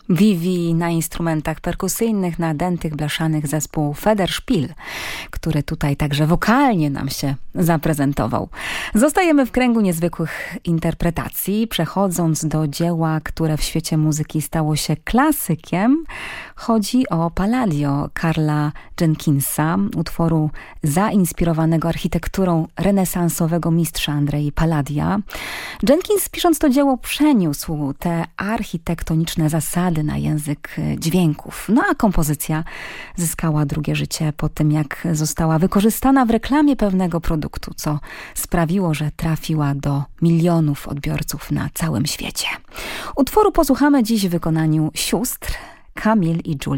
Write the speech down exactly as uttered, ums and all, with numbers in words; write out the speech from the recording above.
Vivi na instrumentach perkusyjnych, nadętych, blaszanych zespół Federspiel, który tutaj także wokalnie nam się zaprezentował. Zostajemy w kręgu niezwykłych interpretacji, przechodząc do dzieła, które w świecie muzyki stało się klasykiem. Chodzi o Palladio Karla Jenkinsa, utworu zainspirowanego architekturą renesansowego mistrza Andrei Palladia. Jenkins, pisząc to dzieło, przeniósł te architektoniczne zasady na język dźwięków. No a kompozycja zyskała drugie życie po tym, jak została wykorzystana w reklamie pewnego produktu, co sprawiło, że trafiła do milionów odbiorców na całym świecie. Utworu posłuchamy dziś w wykonaniu sióstr Camille i Julie.